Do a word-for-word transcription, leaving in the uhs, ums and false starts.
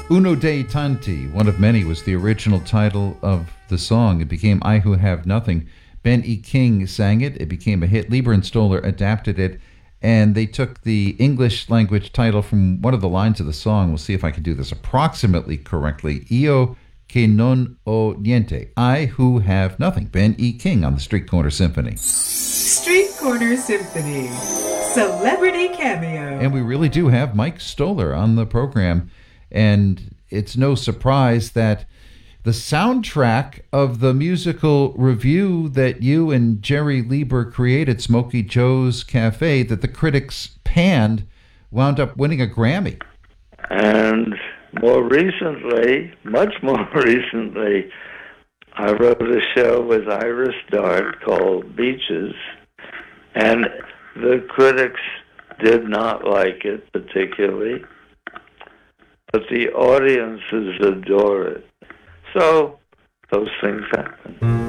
Uno dei tanti, one of many, was the original title of the song. It became I Who Have Nothing. Ben E. King sang it. It became a hit. Leiber and Stoller adapted it, and they took the English language title from one of the lines of the song. We'll see if I can do this approximately correctly. Io che non ho niente. I Who Have Nothing. Ben E. King on the Street Corner Symphony. Street Corner Symphony. Celebrity cameo. And we really do have Mike Stoller on the program. And it's no surprise that the soundtrack of the musical review that you and Jerry Leiber created, Smokey Joe's Cafe, that the critics panned, wound up winning a Grammy. And more recently, much more recently, I wrote a show with Iris Dart called Beaches, and the critics did not like it particularly, but the audiences adore it. So those things happen.